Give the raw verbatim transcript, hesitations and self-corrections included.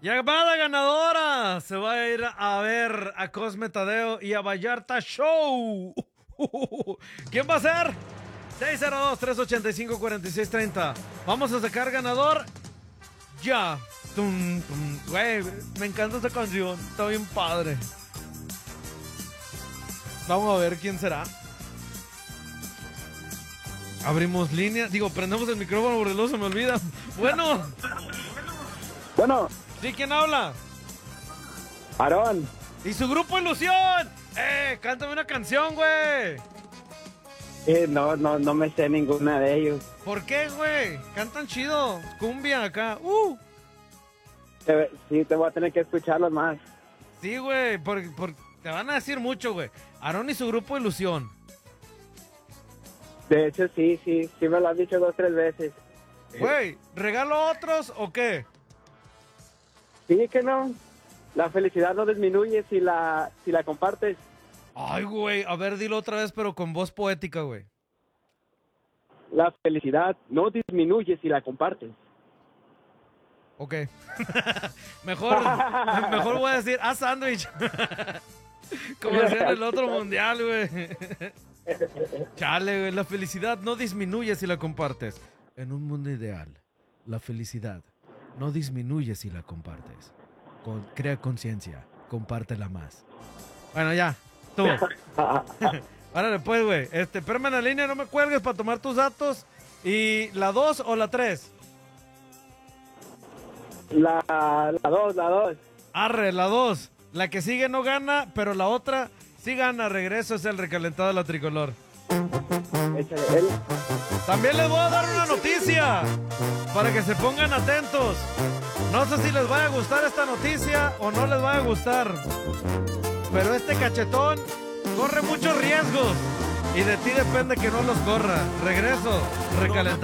Llamada ganadora. Se va a ir a ver a Cosme Tadeo y a Vallarta Show. ¿Quién va a ser? seis cero dos, tres ocho cinco, cuatro seis tres cero. Vamos a sacar ganador. Ya. Tum, tum. Güey, me encanta esta canción. Está bien padre. Vamos a ver quién será. Abrimos línea. Digo, prendemos el micrófono porque luego se me olvida. Bueno. Bueno. ¿Sí? ¿Quién habla? Aarón. ¿Y su grupo Ilusión? ¡Eh! Cántame una canción, güey. Eh, no, no, no me sé ninguna de ellos. ¿Por qué, güey? Cantan chido. Cumbia acá. ¡Uh! Te, sí, te voy a tener que escucharlos más. Sí, güey. Por, por, te van a decir mucho, güey. Aarón y su grupo Ilusión. De hecho, sí, sí, sí me lo has dicho dos, tres veces. Güey, ¿regalo otros o qué? Sí, que no. La felicidad no disminuye si la, si la compartes. Ay, güey. A ver, dilo otra vez, pero con voz poética, güey. La felicidad no disminuye si la compartes. Ok. mejor, mejor voy a decir, haz sándwich. Como decía en el otro mundial, güey. Chale, güey. La felicidad no disminuye si la compartes. En un mundo ideal, la felicidad no disminuye si la compartes. Con, crea conciencia, compártela más. Bueno, ya, tú. Árale, pues, güey. Este, espérame en la línea, no me cuelgues para tomar tus datos. ¿Y la dos o la tres? La, la dos, la dos. Arre, la dos. La que sigue no gana, pero la otra sí gana. Regreso es el recalentado de la tricolor. Échale, él. También les voy a dar una noticia para que se pongan atentos. No sé si les va a gustar esta noticia o no les va a gustar, pero este cachetón corre muchos riesgos y de ti depende que no los corra. Regreso, recalentado.